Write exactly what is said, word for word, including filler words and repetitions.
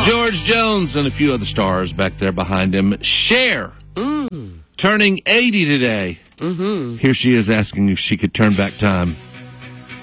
George Jones and a few other stars back there behind him. Cher, mm. turning eighty today. Mm-hmm. Here she is asking if she could turn back time.